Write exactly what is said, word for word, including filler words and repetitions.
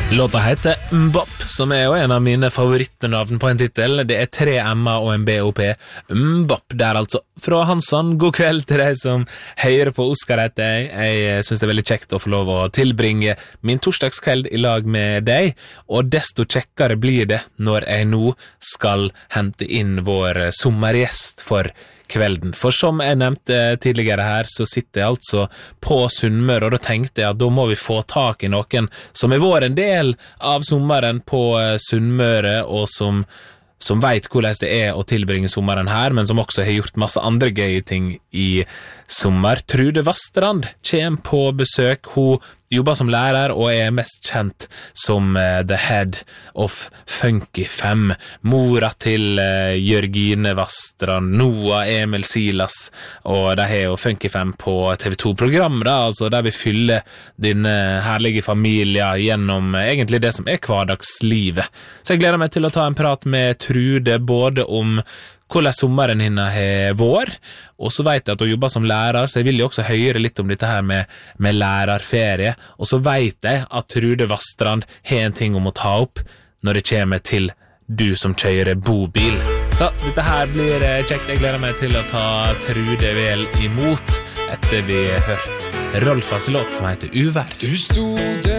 Låta heter Mbop, som er jo en av mine favorittnavn på en titel. Det er tre M-er og en B O P. Mbop der altså. Fra Hansson, god kveld til deg som hører på Oscar heter jeg. Jeg synes det er veldig kjekt å få lov å tilbringe min torsdagskveld i lag med deg, og desto kjekkere blir det når jeg nå skal hente inn vår sommergjest for kvelden. For som jeg nevnte tidligere her, så sitter jeg altså på Sunnmøre, og da tenkte jeg at da må vi få tak i noen som er vår en del av sommeren på Sunnmøre, og som, som vet hvordan det er å tilbringe sommeren her, men som også har gjort masse andre gøye ting i sommer. Trude Vastrand kommer på besøk. Hun jobber som lærer og er mest kjent som uh, the head of Funky Fem. Mora til uh, Jørgine Vastrand, Noah, Emil Silas, og de har jo Funky Fem på T V to-program, da, altså der vi fyller din uh, herlige familie gjennom uh, egentlig det som er hverdagslivet. Så jeg gleder meg til å ta en prat med Trude, både om hvordan sommeren henne har vår, og så vet jeg at hun jobber som lærer, så jeg vil jo også høre litt om dette her med, med lærerferie, og så vet jeg at Trude Vastrand har en ting om å ta opp når det kommer til du som kjører bobil. Så dette her blir kjekt. Jeg gleder meg til å ta Trude vel imot etter vi har hørt Rolfas låt som heter Uvær. Du sto der